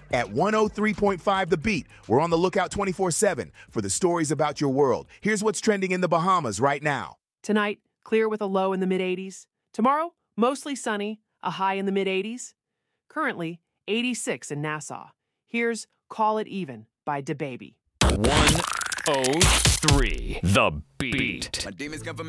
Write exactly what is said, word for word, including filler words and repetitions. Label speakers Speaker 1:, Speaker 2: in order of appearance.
Speaker 1: At one oh three point five The Beat, we're on the lookout twenty-four seven for the stories about your world. Here's what's trending in the Bahamas right now.
Speaker 2: Tonight, clear with a low in the mid eighties. Tomorrow, mostly sunny, a high in the mid eighties. Currently, eighty-six in Nassau. Here's Call It Even by DaBaby.
Speaker 3: one oh three The Beat.
Speaker 4: My demons come from